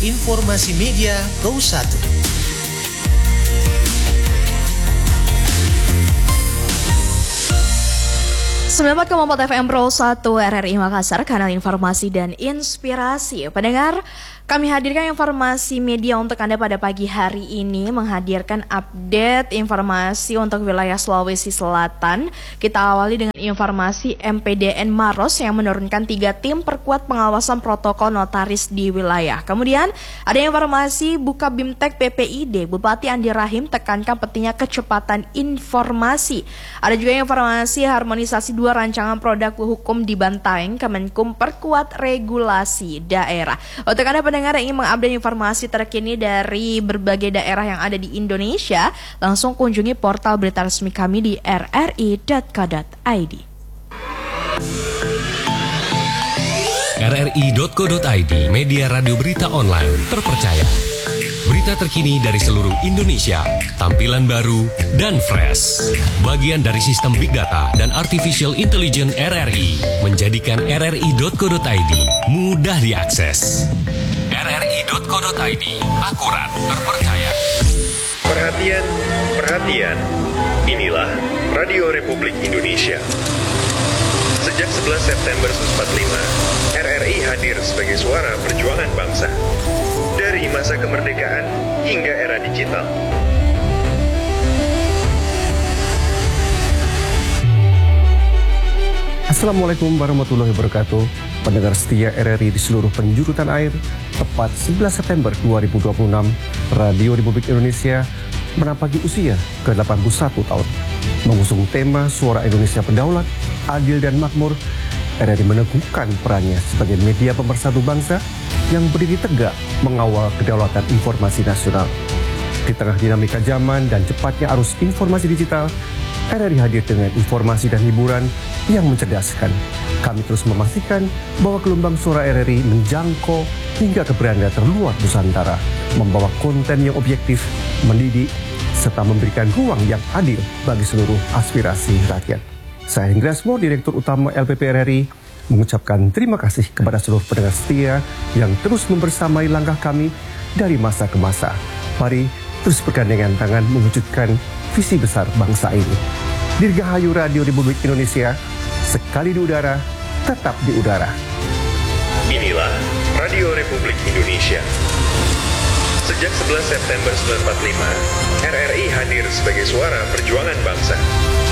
Informasi Media Pro 1. 94,4 FM Pro 1 RRI Makassar, kanal informasi dan inspirasi. Pendengar, kami hadirkan informasi media untuk Anda pada pagi hari ini, menghadirkan update informasi untuk wilayah Sulawesi Selatan. Kita awali dengan informasi MPDN Maros yang menurunkan 3 tim perkuat pengawasan protokol notaris di wilayah. Kemudian ada informasi Buka Bimtek PPID, Bupati Andi Rahim tekankan pentingnya kecepatan informasi. Ada juga informasi harmonisasi 2 rancangan produk hukum di Bantaeng, Kemenkum perkuat regulasi daerah. Untuk Anda pendengar yang ingin mengupdate informasi terkini dari berbagai daerah yang ada di Indonesia, langsung kunjungi portal berita resmi kami di rri.co.id. rri.co.id, media radio berita online terpercaya. Berita terkini dari seluruh Indonesia, tampilan baru dan fresh. Bagian dari sistem Big Data dan Artificial Intelligence RRI menjadikan rri.co.id mudah diakses. rri.co.id, akurat, terpercaya. Perhatian, perhatian. Inilah Radio Republik Indonesia. Sejak 11 September 1945, RRI hadir sebagai suara perjuangan bangsa. Dari masa kemerdekaan hingga era digital. Assalamualaikum warahmatullahi wabarakatuh. Pendengar setia RRI di seluruh penjuru tanah air, tepat 11 September 2026, Radio Republik Indonesia menapaki usia ke-81 tahun. Mengusung tema Suara Indonesia Berdaulat, Adil dan Makmur, RRI meneguhkan perannya sebagai media pemersatu bangsa yang berdiri tegak mengawal kedaulatan informasi nasional. Di tengah dinamika zaman dan cepatnya arus informasi digital, RRI hadir dengan informasi dan hiburan yang mencerdaskan. Kami terus memastikan bahwa gelombang suara RRI menjangkau hingga ke beranda terluar Nusantara, membawa konten yang objektif, mendidik, serta memberikan ruang yang adil bagi seluruh aspirasi rakyat. Saya Hendra Asmo, Direktur Utama LPP RRI, mengucapkan terima kasih kepada seluruh pendengar setia yang terus membersamai langkah kami dari masa ke masa. Mari terus bergandengan tangan mewujudkan visi besar bangsa ini. Dirgahayu Radio Republik Indonesia, sekali di udara, tetap di udara. Inilah Radio Republik Indonesia. Sejak 11 September 1945, RRI hadir sebagai suara perjuangan bangsa.